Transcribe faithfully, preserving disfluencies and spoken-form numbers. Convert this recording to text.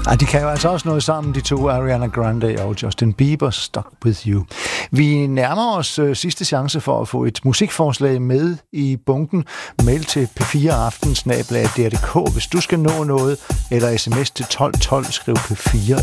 Ej, de kan jo altså også noget sammen, de to, Ariana Grande og Justin Bieber, Stuck With You. Vi nærmer os øh, sidste chance for at få et musikforslag med i bunken. Mail til p fire aften snabel-a d r punktum d k, hvis du skal nå noget, eller sms til tolv tolv, skriv P fire